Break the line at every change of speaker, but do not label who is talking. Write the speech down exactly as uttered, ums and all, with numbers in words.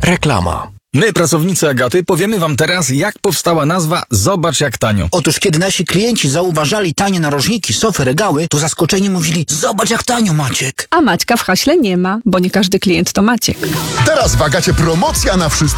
Reklama.
My, pracownicy Agaty, powiemy wam teraz, jak powstała nazwa Zobacz jak tanio.
Otóż kiedy nasi klienci zauważali tanie narożniki, sofy, regały, to zaskoczeni mówili: zobacz jak tanio, Maciek.
A Maćka w haśle nie ma, bo nie każdy klient to Maciek.
Teraz w Agacie promocja na wszystko.